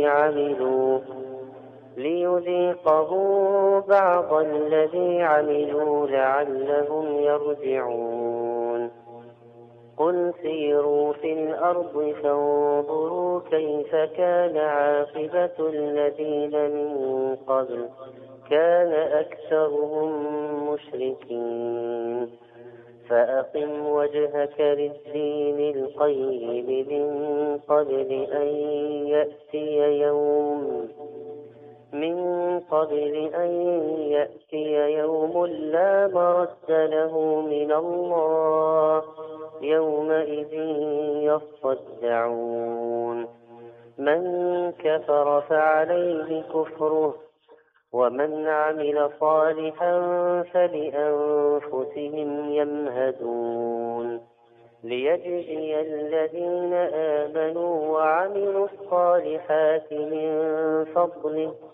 عملوا ليذيقهم بعض الذي عملوا لعلهم يرجعون. قل سيروا في الأرض فانظروا كيف كان عاقبة الذين من قبل كان أكثرهم مشركين. فأقم وجهك للدين القيم من قبل أن يأتي يوم لا مرد له من الله يومئذ يصدعون. من كفر فعليه كفره ومن عمل صالحا فلأنفسهم يمهدون ليجزي الذين آمنوا وعملوا الصالحات من فضله